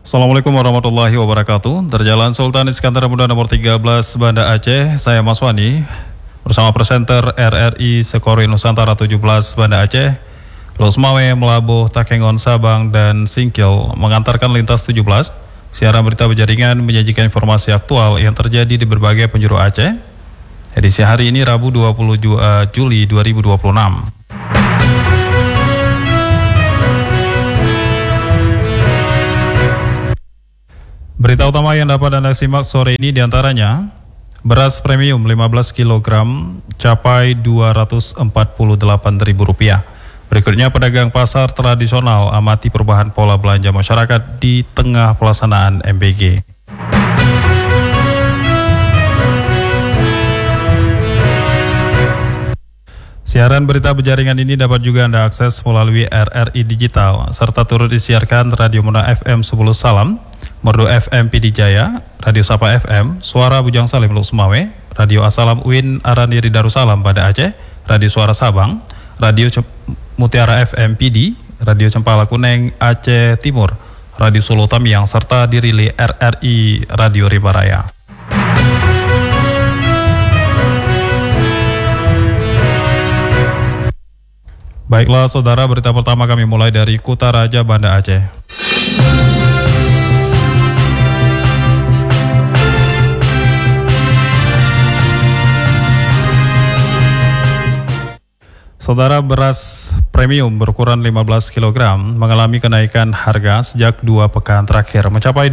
Assalamualaikum warahmatullahi wabarakatuh. Terjalan Sultan Iskandar Muda nomor 13 Banda Aceh, saya Mas Wani bersama presenter RRI Sekori Nusantara 17 Banda Aceh, Losmawe, Melabuh, Takengon, Sabang, dan Singkil mengantarkan lintas 17. Siaran berita berjaringan menyajikan informasi aktual yang terjadi di berbagai penjuru Aceh. Edisi hari ini Rabu 22 Juli 2026. Berita utama yang dapat Anda simak sore ini diantaranya: beras premium 15 kg capai Rp248.000. Berikutnya, pedagang pasar tradisional amati perubahan pola belanja masyarakat di tengah pelaksanaan MBG. Siaran berita berjaringan ini dapat juga Anda akses melalui RRI Digital, serta turut disiarkan Radio Muna FM 10 Salam, Merdu FM PD Jaya, Radio Sapa FM, Suara Bujang Salim Losmawe, Radio Asalam Uin Araniri Darussalam Banda Aceh, Radio Suara Sabang, Radio Mutiara FM PD, Radio Cempala Kuneng Aceh Timur, Radio Solo Tamiang, serta dirilis RRI Radio Ribaraya. Baiklah saudara, berita pertama kami mulai dari Kutaraja, Banda Aceh. Saudara, beras premium berukuran 15 kg mengalami kenaikan harga sejak 2 pekan terakhir mencapai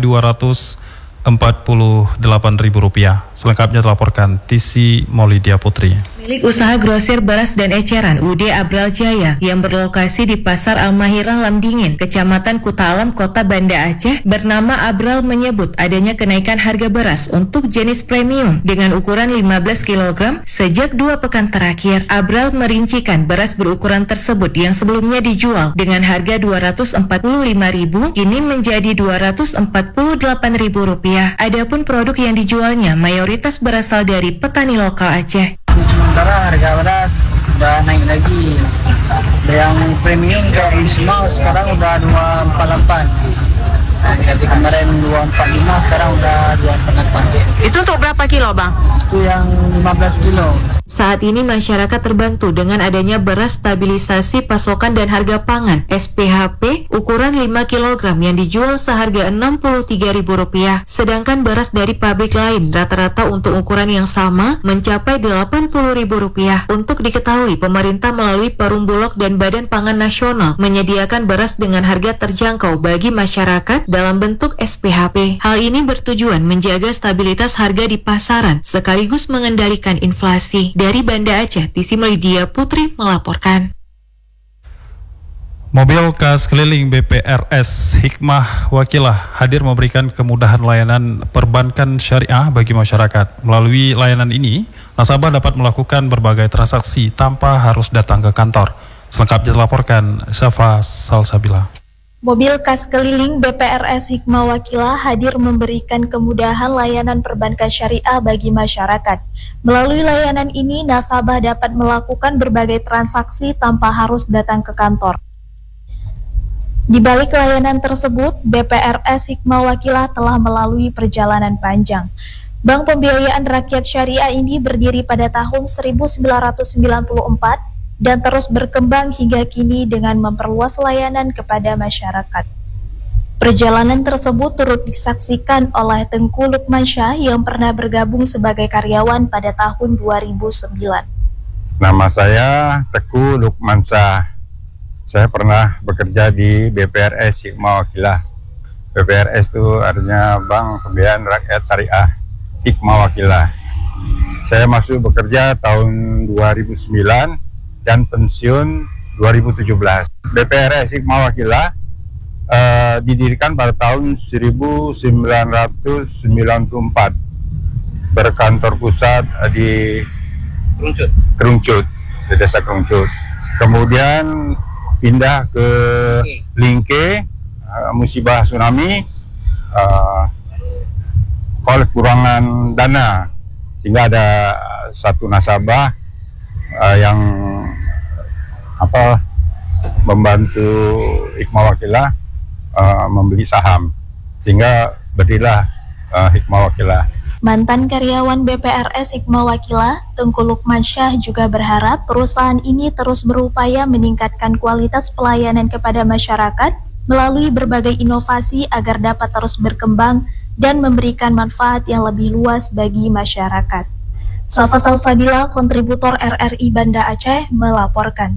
Rp248.000. Selengkapnya dilaporkan Tisi Maulidia Putri. Milik usaha grosir beras dan eceran UD Abral Jaya yang berlokasi di Pasar Al-Mahirah Lamdingin, Kecamatan Kuta Alam, Kota Banda Aceh, bernama Abral menyebut adanya kenaikan harga beras untuk jenis premium dengan ukuran 15 kg sejak 2 pekan terakhir. Abral merincikan beras berukuran tersebut yang sebelumnya dijual dengan harga Rp245.000 kini menjadi Rp248.000. Adapun produk yang dijualnya mayoritas berasal dari petani lokal Aceh. Sementara harga beras udah naik lagi. Yang premium kayak semua sekarang udah 248. Jadi kemarin 245, sekarang udah 248. Itu untuk berapa kilo, Bang? Itu yang 15 kilo. Saat ini masyarakat terbantu dengan adanya beras stabilisasi pasokan dan harga pangan SPHP ukuran 5 kg yang dijual seharga Rp63.000, sedangkan beras dari pabrik lain rata-rata untuk ukuran yang sama mencapai Rp80.000. Untuk diketahui, pemerintah melalui Perum Bulog dan Badan Pangan Nasional menyediakan beras dengan harga terjangkau bagi masyarakat dalam bentuk SPHP. Hal ini bertujuan menjaga stabilitas harga di pasaran sekaligus mengendalikan inflasi. Dari Banda Aceh, Tisi Maulidia Putri melaporkan. Mobil kas keliling BPRS Hikmah Wakilah hadir memberikan kemudahan layanan perbankan syariah bagi masyarakat. Melalui layanan ini, nasabah dapat melakukan berbagai transaksi tanpa harus datang ke kantor. Selengkapnya dilaporkan Syafa Salsabila. Mobil kas keliling BPRS Hikmah Wakilah hadir memberikan kemudahan layanan perbankan syariah bagi masyarakat. Melalui layanan ini, nasabah dapat melakukan berbagai transaksi tanpa harus datang ke kantor. Di balik layanan tersebut, BPRS Hikmah Wakilah telah melalui perjalanan panjang. Bank Pembiayaan Rakyat Syariah ini berdiri pada tahun 1994 dan terus berkembang hingga kini dengan memperluas layanan kepada masyarakat. Perjalanan tersebut turut disaksikan oleh Tengku Lukmansyah yang pernah bergabung sebagai karyawan pada tahun 2009. Nama saya Teguh Lukmansyah. Saya pernah bekerja di BPRS Hikmah Wakilah. BPRS itu artinya Bank Pembiayaan Rakyat Syariah Hikmah Wakilah. Saya masuk bekerja tahun 2009 dan pensiun 2017. BPRS Hikmah Wakilah didirikan pada tahun 1994, berkantor pusat di Kerungcut, di desa Kerungcut. Kemudian pindah ke Lingke, musibah tsunami, kekurangan dana, sehingga ada satu nasabah yang membantu Hikmah Wakilah membeli saham. sehingga berdirilah Hikmah Wakilah. Mantan karyawan BPRS Hikmah Wakilah, Tengku Lukman Syah juga berharap perusahaan ini terus berupaya meningkatkan kualitas pelayanan kepada masyarakat melalui berbagai inovasi agar dapat terus berkembang dan memberikan manfaat yang lebih luas bagi masyarakat. Safa Salsabila, kontributor RRI Banda Aceh, melaporkan.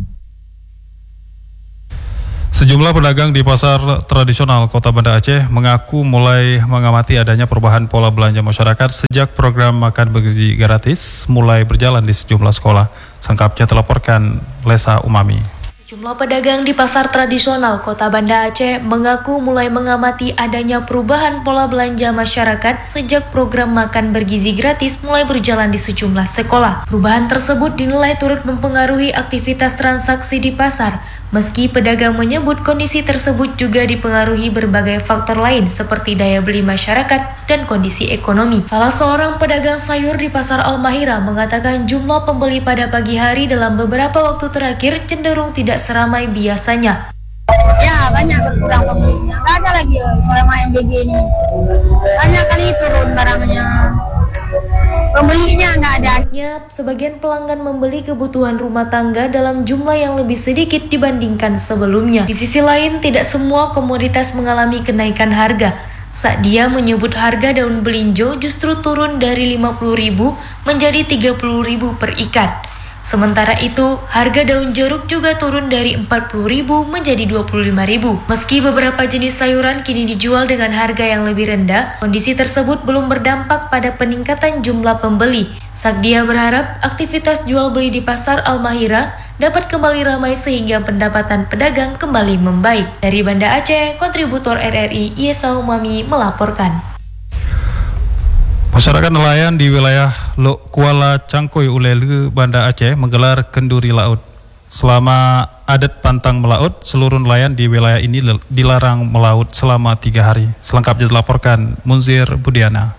Sejumlah pedagang di pasar tradisional Kota Banda Aceh mengaku mulai mengamati adanya perubahan pola belanja masyarakat sejak program makan bergizi gratis mulai berjalan di sejumlah sekolah. Selengkapnya dilaporkan Lesa Umami. Sejumlah pedagang di pasar tradisional Kota Banda Aceh mengaku mulai mengamati adanya perubahan pola belanja masyarakat sejak program makan bergizi gratis mulai berjalan di sejumlah sekolah. Perubahan tersebut dinilai turut mempengaruhi aktivitas transaksi di pasar. Meski pedagang menyebut kondisi tersebut juga dipengaruhi berbagai faktor lain seperti daya beli masyarakat dan kondisi ekonomi. Salah seorang pedagang sayur di Pasar Al-Mahira mengatakan jumlah pembeli pada pagi hari dalam beberapa waktu terakhir cenderung tidak seramai biasanya. Ya, banyak berkurang pembelinya. Nggak ada lagi selama MBG ini. Banyak kali turun barangnya. Pembelinya nggak ada. Sebagian pelanggan membeli kebutuhan rumah tangga dalam jumlah yang lebih sedikit dibandingkan sebelumnya. Di sisi lain, tidak semua komoditas mengalami kenaikan harga. Sadia menyebut harga daun belinjo justru turun dari Rp50.000 menjadi Rp30.000 per ikat. Sementara itu, harga daun jeruk juga turun dari Rp40.000 menjadi Rp25.000. Meski beberapa jenis sayuran kini dijual dengan harga yang lebih rendah, kondisi tersebut belum berdampak pada peningkatan jumlah pembeli. Sadia berharap aktivitas jual beli di Pasar Al-Mahira dapat kembali ramai sehingga pendapatan pedagang kembali membaik. Dari Banda Aceh, kontributor RRI Yesa Umami melaporkan. Masyarakat nelayan di wilayah Kuala Cangkoi Ulele, Banda Aceh menggelar kenduri laut. Selama adat pantang melaut, seluruh nelayan di wilayah ini dilarang melaut selama 3 hari. Selengkapnya dilaporkan Munzir Budiana.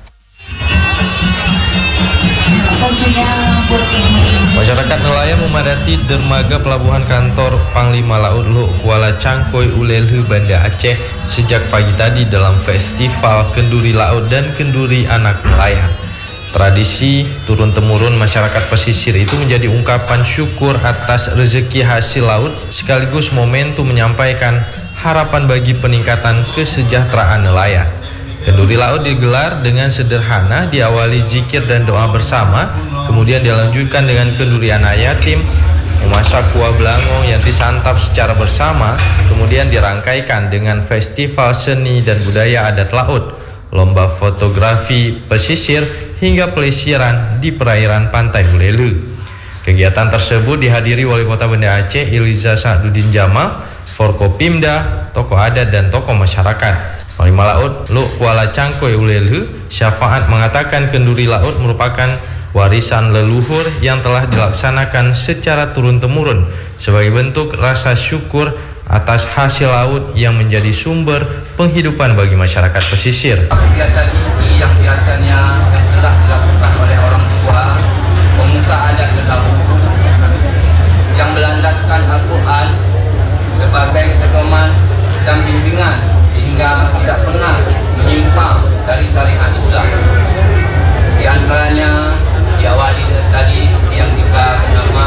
Masyarakat nelayan memadati dermaga pelabuhan kantor Panglima Laut Kuala Cangkoi Ulele, Banda Aceh sejak pagi tadi dalam festival kenduri laut dan kenduri anak nelayan. Tradisi turun-temurun masyarakat pesisir itu menjadi ungkapan syukur atas rezeki hasil laut sekaligus momentum menyampaikan harapan bagi peningkatan kesejahteraan nelayan. Kenduri laut digelar dengan sederhana, diawali zikir dan doa bersama, kemudian dilanjutkan dengan kenduri anak yatim, memasak kuah belangong yang disantap secara bersama, kemudian dirangkaikan dengan festival seni dan budaya adat laut, lomba fotografi pesisir, hingga pelesiran di perairan pantai Ulele. Kegiatan tersebut dihadiri Wali Kota Banda Aceh Iliza Sa'duddin Jamal, Forkopimda, tokoh adat dan tokoh masyarakat. Panglima Laut Kuala Cangkoi Ulele Syafaat mengatakan kenduri laut merupakan warisan leluhur yang telah dilaksanakan secara turun-temurun sebagai bentuk rasa syukur atas hasil laut yang menjadi sumber penghidupan bagi masyarakat pesisir. Kegiatan ini yang biasanya yang telah dilakukan oleh orang tua, pemuka adat leluhur yang berlandaskan Al-Quran sebagai pedoman dan bimbingan sehingga tidak pernah menyimpang dari syariat Islam. Di antaranya diawali tadi yang kita bernama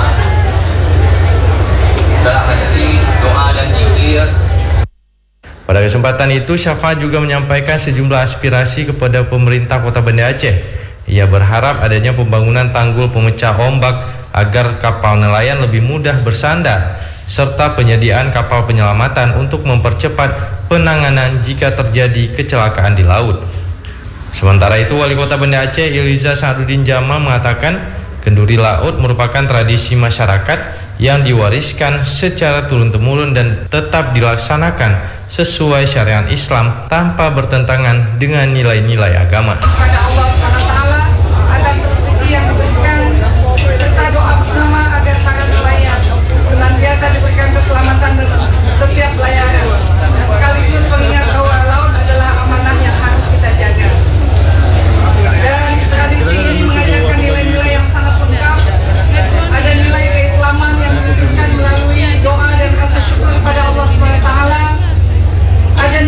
dalam hadiri doa dan zikir. Pada kesempatan itu, Syafa juga menyampaikan sejumlah aspirasi kepada pemerintah Kota Banda Aceh. Ia berharap adanya pembangunan tanggul pemecah ombak agar kapal nelayan lebih mudah bersandar, serta penyediaan kapal penyelamatan untuk mempercepat penanganan jika terjadi kecelakaan di laut. Sementara itu, Wali Kota Banda Aceh Iliza Sa'duddin Jamal mengatakan kenduri laut merupakan tradisi masyarakat yang diwariskan secara turun-temurun dan tetap dilaksanakan sesuai syariat Islam tanpa bertentangan dengan nilai-nilai agama. Kepada Allah SWT atas rezeki yang diberikan serta doa bersama agar para nelayan senantiasa diberikan keselamatan dalam setiap pelayaran. Dan sekaligus mengingat bahwa laut adalah amanah yang harus kita jaga. Dan tradisi ini mengajarkan nilai-nilai yang sangat lengkap. Ada nilai keislaman yang menunjukkan melalui doa dan rasa syukur kepada Allah SWT. Ada nilai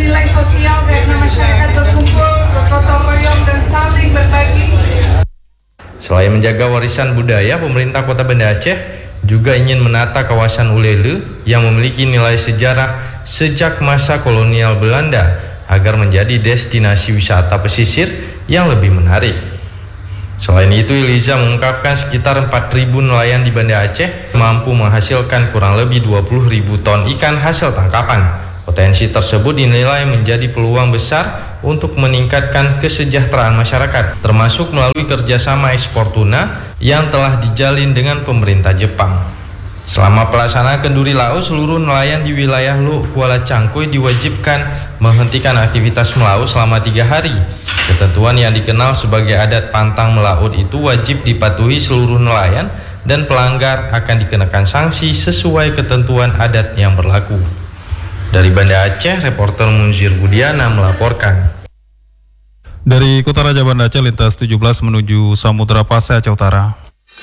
sosial karena masyarakat berkumpul, bergotong royong dan saling berbagi. Selain menjaga warisan budaya, pemerintah Kota Banda Aceh juga ingin menata kawasan Ulele yang memiliki nilai sejarah sejak masa kolonial Belanda agar menjadi destinasi wisata pesisir yang lebih menarik. Selain itu, Iliza mengungkapkan sekitar 4.000 nelayan di Banda Aceh mampu menghasilkan kurang lebih 20.000 ton ikan hasil tangkapan. Potensi tersebut dinilai menjadi peluang besar untuk meningkatkan kesejahteraan masyarakat, termasuk melalui kerjasama ekspor tuna yang telah dijalin dengan pemerintah Jepang. Selama pelaksanaan kenduri laut, seluruh nelayan di wilayah Luk Kuala Cangkoy diwajibkan menghentikan aktivitas melaut selama 3 hari. Ketentuan yang dikenal sebagai adat pantang melaut itu wajib dipatuhi seluruh nelayan dan pelanggar akan dikenakan sanksi sesuai ketentuan adat yang berlaku. Dari Banda Aceh, reporter Munzir Budiana melaporkan. Dari Kota Raja Banda Aceh, lintas 17 menuju Samudra Pasai, Aceh Utara.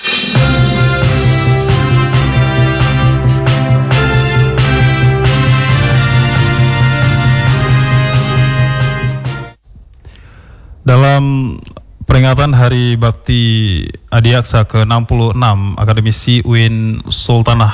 Dalam peringatan Hari Bakti Adiaksa ke-66, Akademisi UIN Sultanah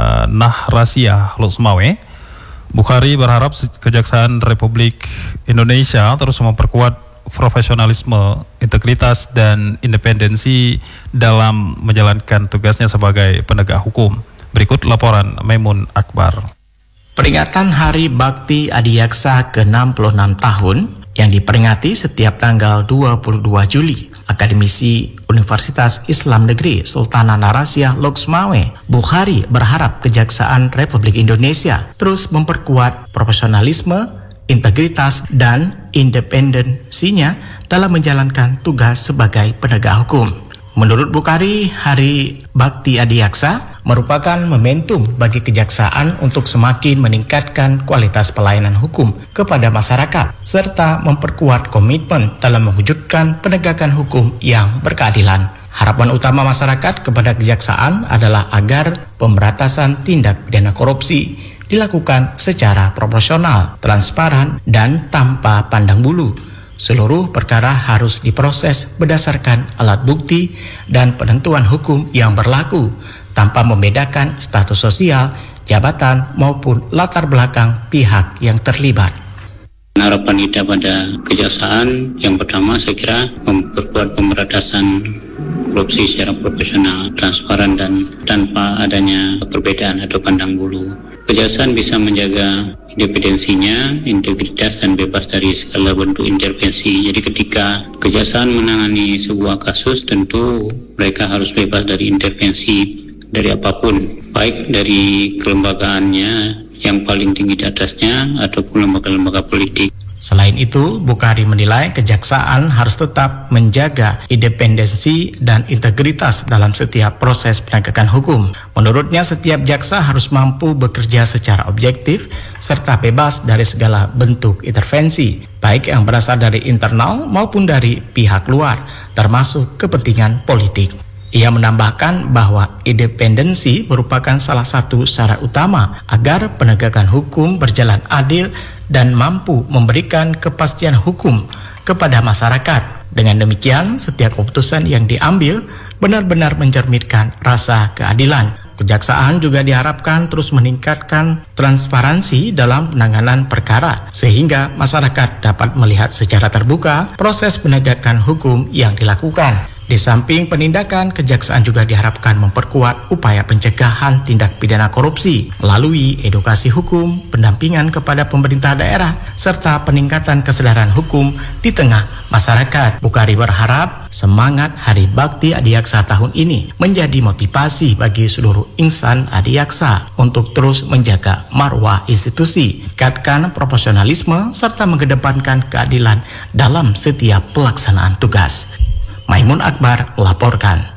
Nahrasia Luxmawe, Bukhari berharap Kejaksaan Republik Indonesia terus memperkuat profesionalisme, integritas, dan independensi dalam menjalankan tugasnya sebagai penegak hukum. Berikut laporan Maimun Akbar. Peringatan Hari Bakti Adiaksa ke-66 tahun yang diperingati setiap tanggal 22 Juli, Akademisi Universitas Islam Negeri Sultanah Nahrasia Luxmawe, Bukhari berharap Kejaksaan Republik Indonesia terus memperkuat profesionalisme, integritas, dan independensinya dalam menjalankan tugas sebagai penegak hukum. Menurut Bukhari, Hari Bakti Adiaksa merupakan momentum bagi kejaksaan untuk semakin meningkatkan kualitas pelayanan hukum kepada masyarakat, serta memperkuat komitmen dalam mewujudkan penegakan hukum yang berkeadilan. Harapan utama masyarakat kepada kejaksaan adalah agar pemberantasan tindak pidana korupsi dilakukan secara proporsional, transparan, dan tanpa pandang bulu. Seluruh perkara harus diproses berdasarkan alat bukti dan penentuan hukum yang berlaku, tanpa membedakan status sosial, jabatan, maupun latar belakang pihak yang terlibat. Harapan kita pada kejaksaan yang pertama saya kira memperkuat pemberantasan korupsi secara profesional, transparan, dan tanpa adanya perbedaan atau pandang bulu. Kejaksaan bisa menjaga independensinya, integritas, dan bebas dari segala bentuk intervensi. Jadi ketika kejaksaan menangani sebuah kasus, tentu mereka harus bebas dari intervensi dari apapun, baik dari kelembagaannya yang paling tinggi di atasnya ataupun lembaga-lembaga politik. Selain itu, Bukhari menilai kejaksaan harus tetap menjaga independensi dan integritas dalam setiap proses penegakan hukum. Menurutnya, setiap jaksa harus mampu bekerja secara objektif serta bebas dari segala bentuk intervensi, baik yang berasal dari internal maupun dari pihak luar, termasuk kepentingan politik. Ia menambahkan bahwa independensi merupakan salah satu syarat utama agar penegakan hukum berjalan adil dan mampu memberikan kepastian hukum kepada masyarakat. Dengan demikian, setiap keputusan yang diambil benar-benar mencerminkan rasa keadilan. Kejaksaan juga diharapkan terus meningkatkan transparansi dalam penanganan perkara, sehingga masyarakat dapat melihat secara terbuka proses penegakan hukum yang dilakukan. Di samping penindakan, kejaksaan juga diharapkan memperkuat upaya pencegahan tindak pidana korupsi melalui edukasi hukum, pendampingan kepada pemerintah daerah, serta peningkatan kesadaran hukum di tengah masyarakat. Bukhari berharap semangat Hari Bakti Adiaksa tahun ini menjadi motivasi bagi seluruh insan Adiaksa untuk terus menjaga marwah institusi, tingkatkan profesionalisme, serta mengedepankan keadilan dalam setiap pelaksanaan tugas. Maimun Akbar melaporkan.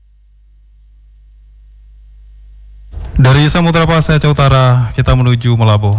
Dari Samudra Pasai, Aceh Utara, kita menuju Malabo.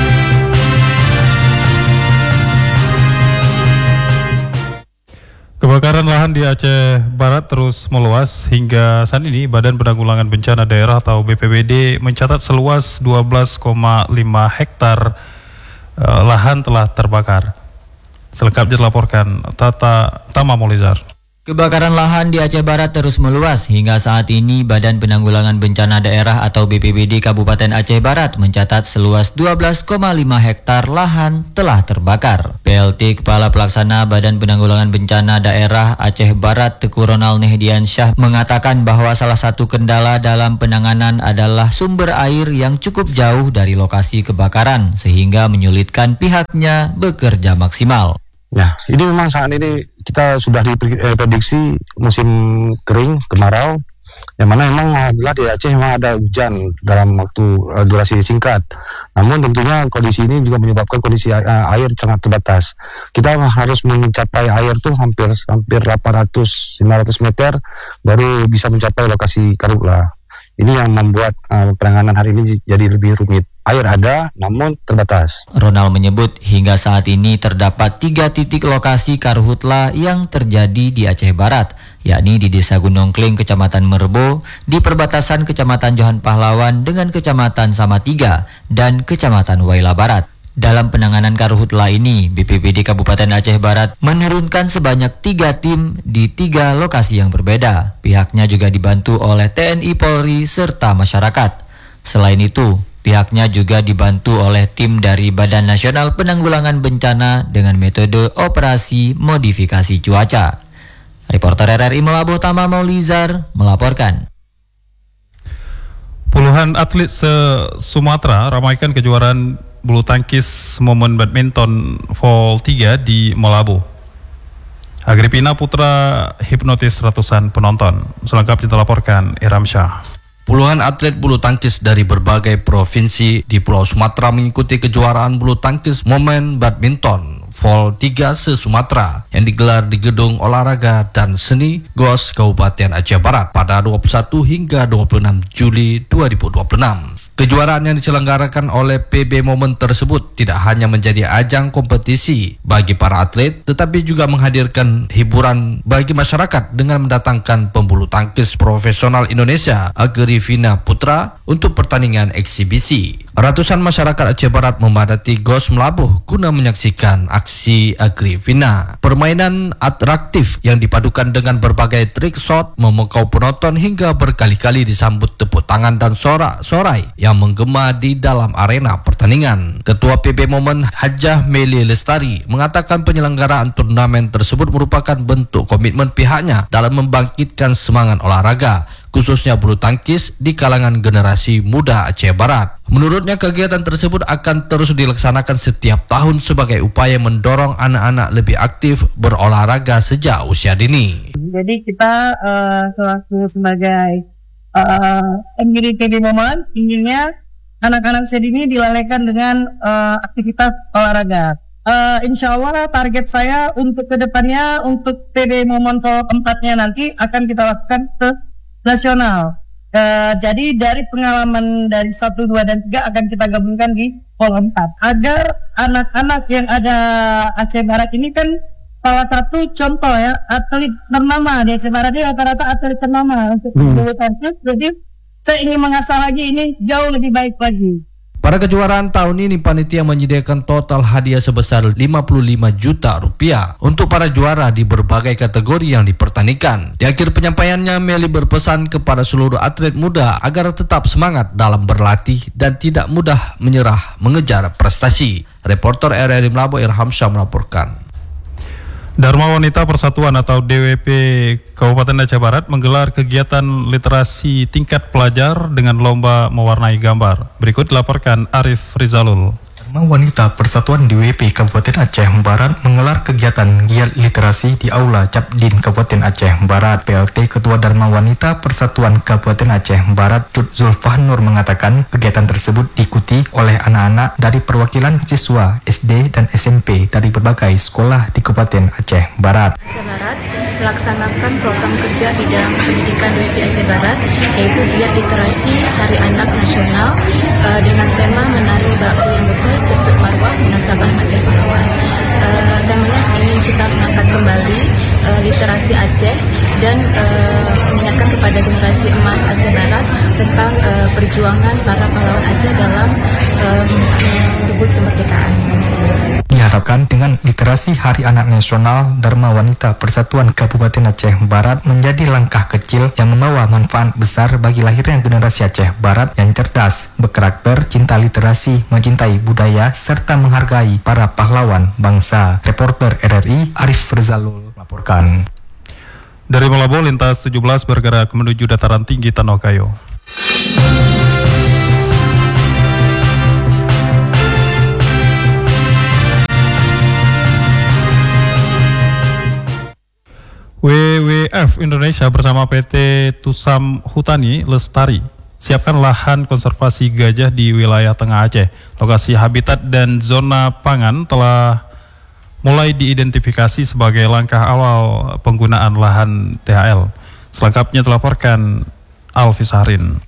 Kembali Kebakaran lahan di Aceh Barat terus meluas. Hingga saat ini Badan Penanggulangan Bencana Daerah atau BPBD mencatat seluas 12,5 hektar lahan telah terbakar. Selengkapnya dilaporkan Tama Molizar. Kebakaran lahan di Aceh Barat terus meluas. Hingga saat ini Badan Penanggulangan Bencana Daerah atau BPBD Kabupaten Aceh Barat mencatat seluas 12,5 hektar lahan telah terbakar. PLT Kepala Pelaksana Badan Penanggulangan Bencana Daerah Aceh Barat Teku Ronald Nehdiansyah mengatakan bahwa salah satu kendala dalam penanganan adalah sumber air yang cukup jauh dari lokasi kebakaran sehingga menyulitkan pihaknya bekerja maksimal. Ya, ini memang saat ini kita sudah diprediksi musim kering, kemarau, yang mana memang alhamdulillah di Aceh memang ada hujan dalam waktu durasi singkat. Namun tentunya kondisi ini juga menyebabkan kondisi air sangat terbatas. Kita harus mencapai air tuh hampir 800-500 meter baru bisa mencapai lokasi Karhutla. Ini yang membuat penanganan hari ini jadi lebih rumit. Air ada, namun terbatas. Ronald menyebut hingga saat ini terdapat 3 titik lokasi Karhutla yang terjadi di Aceh Barat, yakni di Desa Gunung Kling, Kecamatan Merbo, di perbatasan Kecamatan Johan Pahlawan dengan Kecamatan Samatiga, dan Kecamatan Waila Barat. Dalam penanganan Karhutla ini, BPBD Kabupaten Aceh Barat menurunkan sebanyak 3 tim di 3 lokasi yang berbeda. Pihaknya juga dibantu oleh TNI Polri serta masyarakat. Selain itu, pihaknya juga dibantu oleh tim dari Badan Nasional Penanggulangan Bencana dengan metode operasi modifikasi cuaca. Reporter RRI Melabuh Tama Maulizar melaporkan. Puluhan atlet se-Sumatera ramaikan kejuaraan bulu tangkis momen badminton Vol 3 di Melabuh. Agripina Putra hipnotis ratusan penonton. Selengkapnya dilaporkan Iram Syah. Puluhan atlet bulu tangkis dari berbagai provinsi di Pulau Sumatera mengikuti kejuaraan bulu tangkis momen badminton Vol 3 se-Sumatera yang digelar di Gedung Olahraga dan Seni GOS Kabupaten Aceh Barat pada 21 hingga 26 Juli 2026. Kejuaraan yang diselenggarakan oleh PB Momen tersebut tidak hanya menjadi ajang kompetisi bagi para atlet, tetapi juga menghadirkan hiburan bagi masyarakat dengan mendatangkan pembulu tangkis profesional Indonesia, Agripina Putra, untuk pertandingan eksibisi. Ratusan masyarakat Aceh Barat memadati GOS Melabuh guna menyaksikan aksi Agripina. Permainan atraktif yang dipadukan dengan berbagai trik shot memukau penonton hingga berkali-kali disambut tepuk tangan dan sorak-sorai yang menggema di dalam arena pertandingan. Ketua PB Momen Hajah Meli Lestari mengatakan penyelenggaraan turnamen tersebut merupakan bentuk komitmen pihaknya dalam membangkitkan semangat olahraga, khususnya bulu tangkis di kalangan generasi muda Aceh Barat. Menurutnya kegiatan tersebut akan terus dilaksanakan setiap tahun sebagai upaya mendorong anak-anak lebih aktif berolahraga sejak usia dini. Jadi kita sebagai MGD PB Momen inginnya anak-anak usia dini dilalaikan dengan aktivitas olahraga. Insya Allah target saya untuk kedepannya untuk PB Momen Vol 4-nya nanti akan kita lakukan ke nasional. Jadi dari pengalaman dari 1, 2, dan 3 akan kita gabungkan di Vol 4 agar anak-anak yang ada Aceh Barat ini kan salah satu contoh ya, atlet ternama di Aceh Barat ini rata-rata atlet ternama untuk bulu tangkis. Jadi saya ingin mengasah lagi ini jauh lebih baik lagi. Pada kejuaraan tahun ini panitia menyediakan total hadiah sebesar 55 juta rupiah untuk para juara di berbagai kategori yang dipertandingkan. Di akhir penyampaiannya, Meli berpesan kepada seluruh atlet muda agar tetap semangat dalam berlatih dan tidak mudah menyerah mengejar prestasi. Reporter RRI Melabuh Irham Syah melaporkan. Dharma Wanita Persatuan atau DWP Kabupaten Aceh Barat menggelar kegiatan literasi tingkat pelajar dengan lomba mewarnai gambar. Berikut dilaporkan Arif Rizalul. Dharma Wanita Persatuan DWP Kabupaten Aceh Barat menggelar kegiatan giat literasi di Aula Capdin Kabupaten Aceh Barat. PLT Ketua Dharma Wanita Persatuan Kabupaten Aceh Barat Cut Zulfahnur mengatakan kegiatan tersebut diikuti oleh anak-anak dari perwakilan siswa SD dan SMP dari berbagai sekolah di Kabupaten Aceh Barat. Aceh Barat melaksanakan program kerja bidang pendidikan DWP Aceh Barat yaitu giat literasi Hari Anak Nasional dengan tema menari bambu yang betul bentuk marwah munasabah Aceh Pahlawan. Temanya ingin kita mengangkat kembali literasi Aceh dan mengingatkan kepada generasi emas Aceh Barat tentang perjuangan para pahlawan Aceh dalam merebut kemerdekaan. Diharapkan dengan literasi Hari Anak Nasional, Dharma Wanita Persatuan Kabupaten Aceh Barat menjadi langkah kecil yang membawa manfaat besar bagi lahirnya generasi Aceh Barat yang cerdas, berkarakter, cinta literasi, mencintai budaya, serta menghargai para pahlawan bangsa. Reporter RRI Arif Ferzalul melaporkan. Dari Malabo, lintas 17 bergerak menuju dataran tinggi Tanokayo. WWF Indonesia bersama PT Tusam Hutani Lestari siapkan lahan konservasi gajah di wilayah Tengah Aceh. Lokasi habitat dan zona pangan telah mulai diidentifikasi sebagai langkah awal penggunaan lahan THL. Selengkapnya dilaporkan Alfi Sahrin.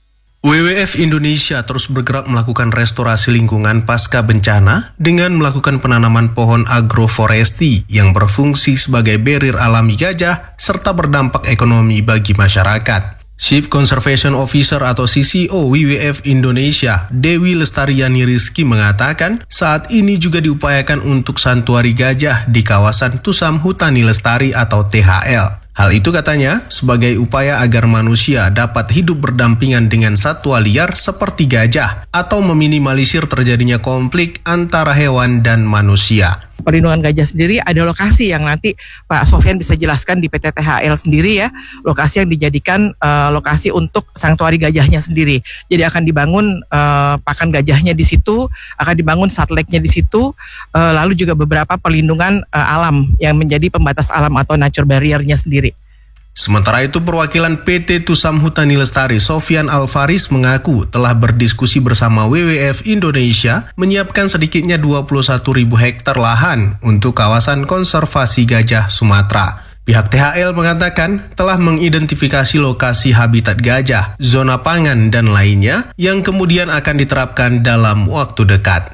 WWF Indonesia terus bergerak melakukan restorasi lingkungan pasca bencana dengan melakukan penanaman pohon agroforesti yang berfungsi sebagai barrier alami gajah serta berdampak ekonomi bagi masyarakat. Chief Conservation Officer atau CCO WWF Indonesia, Dewi Lestariani Rizky mengatakan saat ini juga diupayakan untuk santuari gajah di kawasan Tusam Hutani Lestari atau THL. Hal itu katanya sebagai upaya agar manusia dapat hidup berdampingan dengan satwa liar seperti gajah atau meminimalisir terjadinya konflik antara hewan dan manusia. Perlindungan gajah sendiri ada lokasi yang nanti Pak Sofyan bisa jelaskan di PT THL sendiri ya, lokasi yang dijadikan lokasi untuk sanktuari gajahnya sendiri. Jadi akan dibangun pakan gajahnya di situ, akan dibangun satelitnya di situ, lalu juga beberapa perlindungan alam yang menjadi pembatas alam atau nature barrier-nya sendiri. Sementara itu, perwakilan PT Tusam Hutani Lestari Sofyan Alfaris mengaku telah berdiskusi bersama WWF Indonesia menyiapkan sedikitnya 21.000 hektar lahan untuk kawasan konservasi gajah Sumatera. Pihak THL mengatakan telah mengidentifikasi lokasi habitat gajah, zona pangan, dan lainnya yang kemudian akan diterapkan dalam waktu dekat.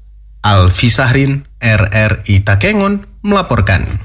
Alfi Sahrin, RRI Takengon, melaporkan.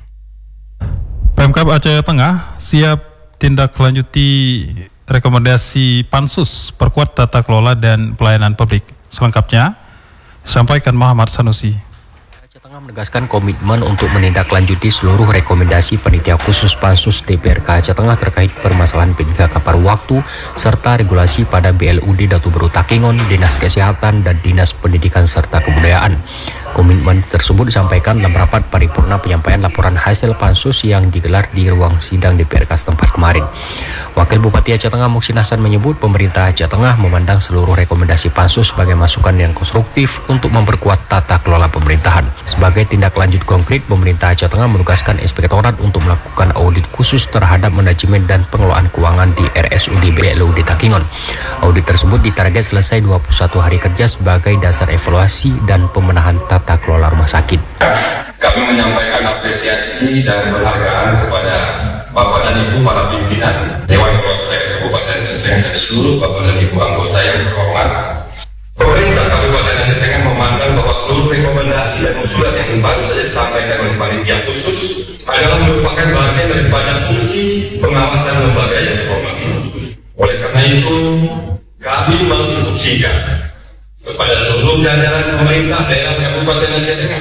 Pemkab Aceh Tengah siap tindak lanjuti rekomendasi Pansus perkuat tata kelola dan pelayanan publik. Selengkapnya disampaikan Muhammad Sanusi. Aceh Tengah menegaskan komitmen untuk menindaklanjuti seluruh rekomendasi panitia khusus Pansus DPRK Aceh Tengah terkait permasalahan P3K paruh waktu serta regulasi pada BLUD Datu Beru Takengon, Dinas Kesehatan dan Dinas Pendidikan serta Kebudayaan. Komitmen tersebut disampaikan dalam rapat paripurna penyampaian laporan hasil Pansus yang digelar di ruang sidang DPRK setempat kemarin. Wakil Bupati Aceh Tengah Muhsin Hasan menyebut pemerintah Aceh Tengah memandang seluruh rekomendasi Pansus sebagai masukan yang konstruktif untuk memperkuat tata kelola pemerintahan. Sebagai tindak lanjut konkret, pemerintah Aceh Tengah menugaskan Inspektorat untuk melakukan audit khusus terhadap manajemen dan pengelolaan keuangan di RSUD BLUD Takengon. Audit tersebut ditarget selesai 21 hari kerja sebagai dasar evaluasi dan pembenahan tata kelola rumah sakit. Kami menyampaikan apresiasi dan penghargaan kepada Bapak dan Ibu para pimpinan Dewan Perwakilan Kabupaten Aceh Tengah dan seluruh Bapak dan Ibu anggota yang terhormat. Pemerintah Kabupaten Aceh Tengah memandang bahwa seluruh rekomendasi dan usulan yang baru saja disampaikan oleh panitia khusus adalah merupakan bagian daripada fungsi pengawasan lembaga yang terhormat ini. Oleh karena itu, kami menginstruksikan kepada seluruh jajaran pemerintah daerah Kabupaten Aceh Tengah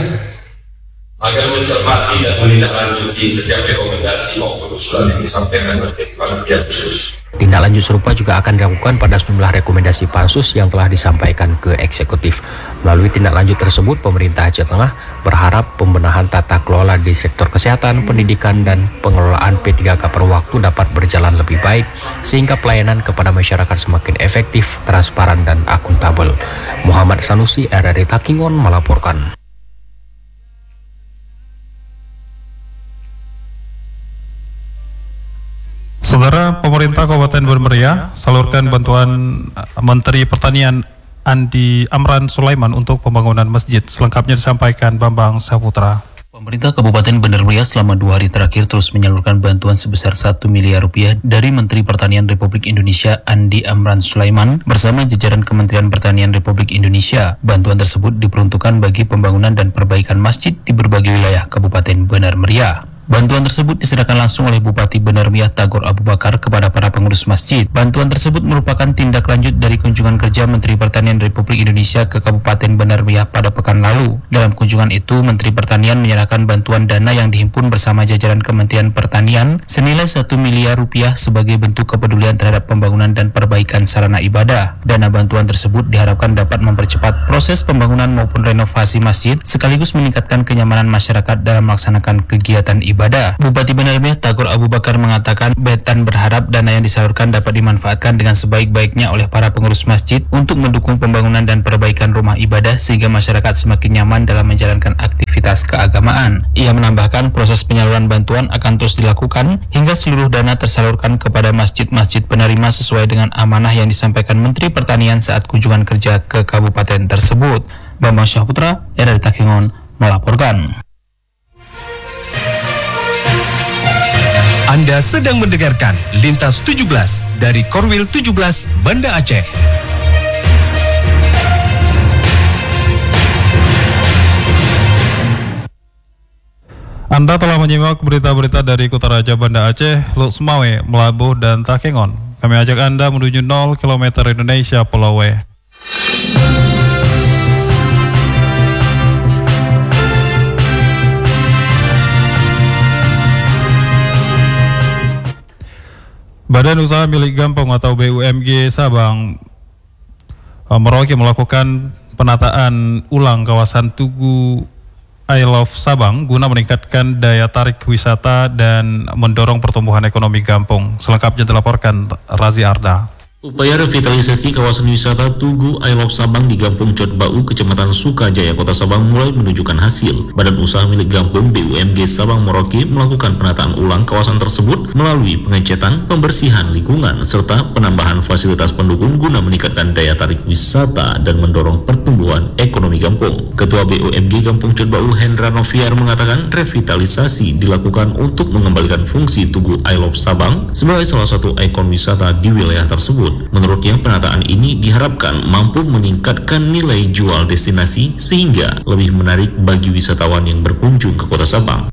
agar mencermati dan menindaklanjuti setiap rekomendasi maupun usulan yang disampaikan oleh panitia khusus. Tindak lanjut serupa juga akan dilakukan pada sejumlah rekomendasi Pansus yang telah disampaikan ke eksekutif. Melalui tindak lanjut tersebut, pemerintah Aceh Tengah berharap pembenahan tata kelola di sektor kesehatan, pendidikan, dan pengelolaan P3K per waktu dapat berjalan lebih baik sehingga pelayanan kepada masyarakat semakin efektif, transparan, dan akuntabel. Muhammad Sanusi, RRI Takengon melaporkan. Saudara, pemerintah Kabupaten Bermeriah salurkan bantuan Menteri Pertanian Andi Amran Sulaiman untuk pembangunan masjid. Selengkapnya disampaikan Bambang Saputra. Pemerintah Kabupaten Bener Meriah selama 2 hari terakhir terus menyalurkan bantuan sebesar 1 miliar rupiah dari Menteri Pertanian Republik Indonesia Andi Amran Sulaiman bersama jajaran Kementerian Pertanian Republik Indonesia. Bantuan tersebut diperuntukkan bagi pembangunan dan perbaikan masjid di berbagai wilayah Kabupaten Bener Meriah. Bantuan tersebut diserahkan langsung oleh Bupati Benar Meriah Tagor Abu Bakar kepada para pengurus masjid. Bantuan tersebut merupakan tindak lanjut dari kunjungan kerja Menteri Pertanian Republik Indonesia ke Kabupaten Benar Meriah pada pekan lalu. Dalam kunjungan itu, Menteri Pertanian menyerahkan bantuan dana yang dihimpun bersama jajaran Kementerian Pertanian senilai 1 miliar rupiah sebagai bentuk kepedulian terhadap pembangunan dan perbaikan sarana ibadah. Dana bantuan tersebut diharapkan dapat mempercepat proses pembangunan maupun renovasi masjid sekaligus meningkatkan kenyamanan masyarakat dalam melaksanakan kegiatan ibadah. Bupati Benar Meriah Tagor Abu Bakar mengatakan Betan berharap dana yang disalurkan dapat dimanfaatkan dengan sebaik-baiknya oleh para pengurus masjid untuk mendukung pembangunan dan perbaikan rumah ibadah sehingga masyarakat semakin nyaman dalam menjalankan aktivitas keagamaan. Ia menambahkan proses penyaluran bantuan akan terus dilakukan hingga seluruh dana tersalurkan kepada masjid-masjid penerima sesuai dengan amanah yang disampaikan Menteri Pertanian saat kunjungan kerja ke kabupaten tersebut. Bambang Syahputra, RRI Takengon, melaporkan. Anda sedang mendengarkan Lintas 17 dari Korwil 17 Banda Aceh. Anda telah menyimak berita-berita dari Kota Raja Banda Aceh, Luk Semawe, Melabuh, dan Takengon. Kami ajak Anda menuju 0 km Indonesia Pulau W. Badan Usaha Milik Gampong atau BUMG Sabang Merauke melakukan penataan ulang kawasan Tugu I Love Sabang guna meningkatkan daya tarik wisata dan mendorong pertumbuhan ekonomi Gampong. Selengkapnya dilaporkan Razi Arda. Upaya revitalisasi kawasan wisata Tugu I Love Sabang di Gampong Cotbau, Kecamatan Sukajaya, Kota Sabang mulai menunjukkan hasil. Badan Usaha Milik Gampong BUMG Sabang Merauke melakukan penataan ulang kawasan tersebut melalui pengecetan, pembersihan lingkungan, serta penambahan fasilitas pendukung guna meningkatkan daya tarik wisata dan mendorong pertumbuhan ekonomi Gampong. Ketua BUMG Gampong Cotbau Hendra Noviar mengatakan revitalisasi dilakukan untuk mengembalikan fungsi Tugu I Love Sabang sebagai salah satu ikon wisata di wilayah tersebut. Menurutnya penataan ini diharapkan mampu meningkatkan nilai jual destinasi sehingga lebih menarik bagi wisatawan yang berkunjung ke Kota Sabang.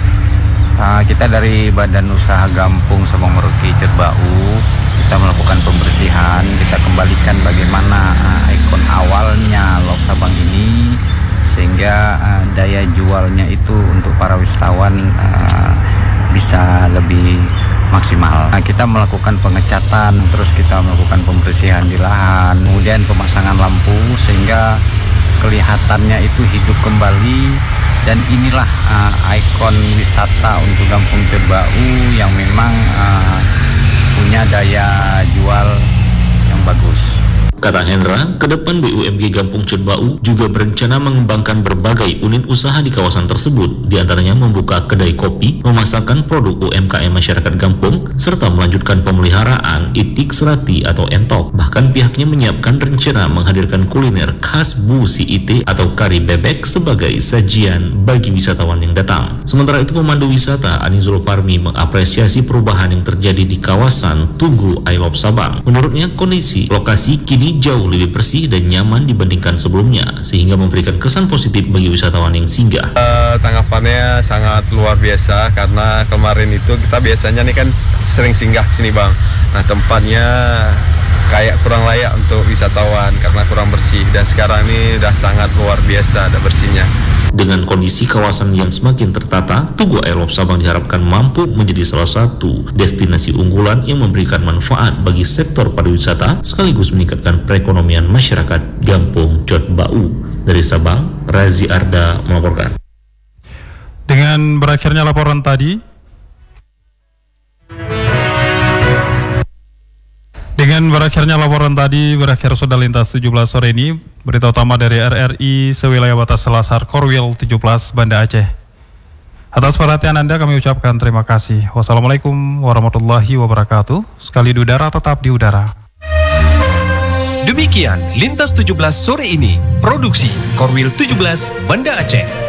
Kita dari Badan Usaha Gampong Sabang Merauke Cotbau, kita melakukan pembersihan, kita kembalikan bagaimana ikon awalnya Love Sabang ini sehingga daya jualnya itu untuk para wisatawan bisa lebih maksimal. Kita melakukan pengecatan, terus kita melakukan pembersihan di lahan, kemudian pemasangan lampu sehingga kelihatannya itu hidup kembali, dan inilah ikon wisata untuk Gampong Cotbau yang memang punya daya jual yang bagus. Kata Hendra, ke depan BUMG Gampong Cotbau juga berencana mengembangkan berbagai unit usaha di kawasan tersebut, diantaranya membuka kedai kopi, memasarkan produk UMKM masyarakat Gampong, serta melanjutkan pemeliharaan itik serati atau entok. Bahkan pihaknya menyiapkan rencana menghadirkan kuliner khas Bu Si Ite atau kari bebek sebagai sajian bagi wisatawan yang datang. Sementara itu, pemandu wisata Anizul Parmi mengapresiasi perubahan yang terjadi di kawasan Tugu I Love Sabang. Menurutnya, kondisi lokasi kini jauh lebih bersih dan nyaman dibandingkan sebelumnya, sehingga memberikan kesan positif bagi wisatawan yang singgah. Tanggapannya sangat luar biasa karena kemarin itu kita biasanya nih kan sering singgah sini Bang. Nah, tempatnya kayak kurang layak untuk wisatawan karena kurang bersih, dan sekarang ini udah sangat luar biasa ada bersihnya. Dengan kondisi kawasan yang semakin tertata, Tugu I Love Sabang diharapkan mampu menjadi salah satu destinasi unggulan yang memberikan manfaat bagi sektor pariwisata sekaligus meningkatkan perekonomian masyarakat Gampong Cotbau. Dari Sabang, Razi Arda melaporkan. Dengan berakhirnya laporan tadi, berakhir sudah Lintas 17 sore ini. Berita utama dari RRI sewilayah batas Selasar Korwil 17 Banda Aceh. Atas perhatian Anda kami ucapkan terima kasih. Wassalamualaikum warahmatullahi wabarakatuh. Sekali di udara tetap di udara. Demikian Lintas 17 sore ini. Produksi Korwil 17 Banda Aceh.